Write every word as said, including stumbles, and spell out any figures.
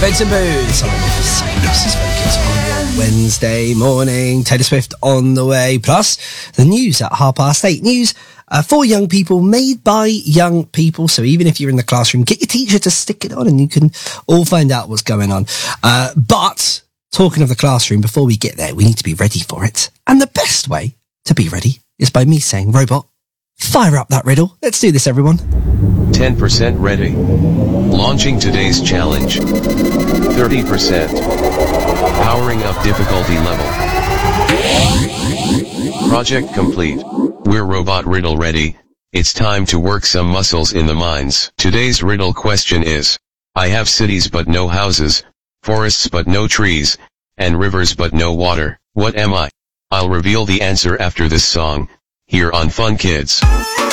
Beds and Boots. This is Focus on your Wednesday morning. Taylor Swift on the way. Plus, the news at half past eight. News uh, for young people, made by young people. So even if you're in the classroom, get your teacher to stick it on and you can all find out what's going on. Uh, but, talking of the classroom, before we get there, we need to be ready for it. And the best way to be ready is by me saying, Robot, fire up that riddle. Let's do this, everyone. ten percent ready. Launching today's challenge. thirty percent. Powering up difficulty level. Project complete. We're Robot Riddle ready. It's time to work some muscles in the minds. Today's riddle question is, I have cities but no houses, forests but no trees, and rivers but no water. What am I? I'll reveal the answer after this song, here on Fun Kids.